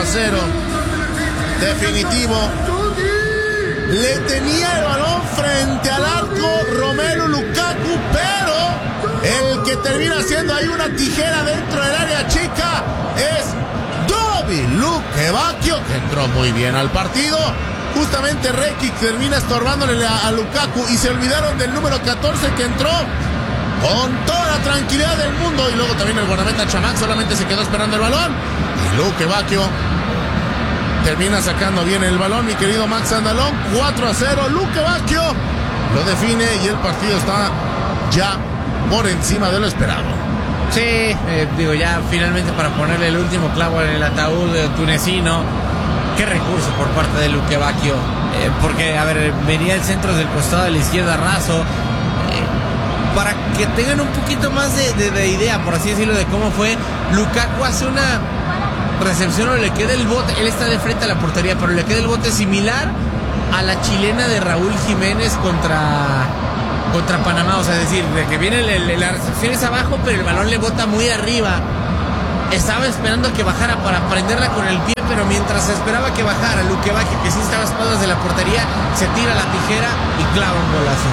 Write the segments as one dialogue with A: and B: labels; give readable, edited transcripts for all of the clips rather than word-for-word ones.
A: 4-0. Definitivo. Le tenía el balón frente al arco Romelu Lukaku, pero el que termina haciendo ahí una tijera dentro del área chica es Dovi Lukebakio, que entró muy bien al partido. Justamente Rekic termina estorbándole a Lukaku y se olvidaron del número 14 que entró con toda la tranquilidad del mundo. Y luego también el guardameta Chamakh solamente se quedó esperando el balón. Y Lukebakio termina sacando bien el balón, mi querido Max Andalón. 4-0. Lukebakio lo define y el partido está ya por encima de lo esperado.
B: Sí, digo, ya finalmente para ponerle el último clavo en el ataúd tunecino. Qué recurso por parte de Lukebakio. Porque, a ver, venía el centro del costado de la izquierda raso. Para que tengan un poquito más de idea, por así decirlo, de cómo fue, Lukaku hace una recepción o le queda el bote. Él está de frente a la portería, pero le queda el bote similar a la chilena de Raúl Jiménez contra Panamá. O sea, es decir, de que viene la recepción es abajo, pero el balón le bota muy arriba. Estaba esperando que bajara para prenderla con el pie, pero mientras esperaba que bajara, Lukebakio, que sí estaba a espaldas de la portería, se tira la tijera y clava un golazo.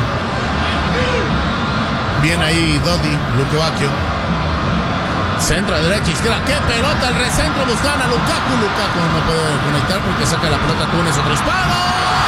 A: Bien ahí Dodi Lukebakio. Centro a derecha, izquierda. ¡Qué pelota! El recentro buscando a Lukaku. Lukaku no puede conectar porque saca la pelota Túnez. Otro disparo.